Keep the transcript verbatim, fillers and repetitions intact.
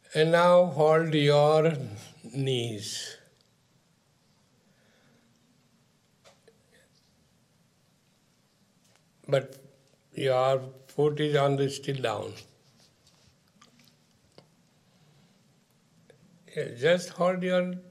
And now hold your knees. But your foot is on the still down. Just hold your